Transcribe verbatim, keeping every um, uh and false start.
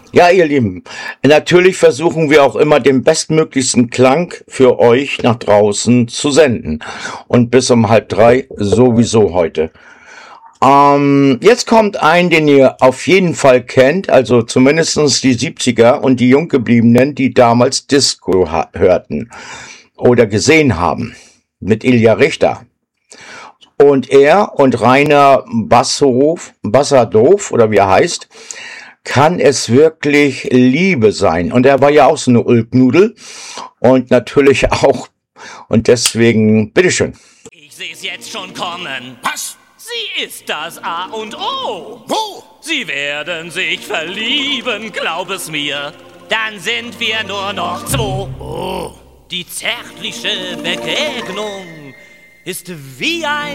Ja, ihr Lieben, natürlich versuchen wir auch immer den bestmöglichsten Klang für euch nach draußen zu senden. Und bis um halb drei sowieso heute. Ähm, jetzt kommt ein, den ihr auf jeden Fall kennt, also zumindestens die siebziger und die Junggebliebenen, die damals Disco ha- hörten oder gesehen haben. Mit Ilja Richter. Und er und Rainer Bassow, Bassadov, oder wie er heißt, kann es wirklich Liebe sein? Und er war ja auch so eine Ulknudel und natürlich auch. Und deswegen, bitteschön. Ich seh's jetzt schon kommen. Was? Sie ist das A und O. Wo? Sie werden sich verlieben, glaub es mir. Dann sind wir nur noch zwei. Oh. Die zärtliche Begegnung ist wie ein